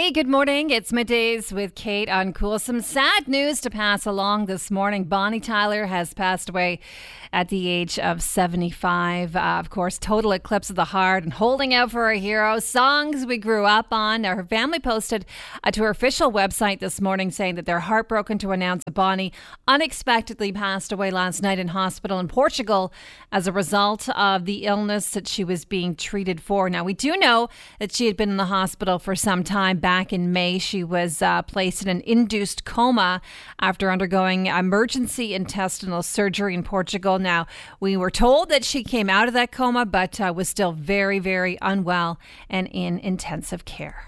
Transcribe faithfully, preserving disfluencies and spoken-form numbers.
Hey, good morning. It's Middays with Kate on Cool. Some sad news to pass along this morning. Bonnie Tyler has passed away at the age of seventy-five. Uh, of course, Total Eclipse of the Heart and Holding Out for a Hero, songs we grew up on. Her family posted uh, to her official website this morning saying that they're heartbroken to announce that Bonnie unexpectedly passed away last night in hospital in Portugal as a result of the illness that she was being treated for. Now, we do know that she had been in the hospital for some time. Back in May, she was uh, placed in an induced coma after undergoing emergency intestinal surgery in Portugal. Now, we were told that she came out of that coma, but uh, was still very, very unwell and in intensive care.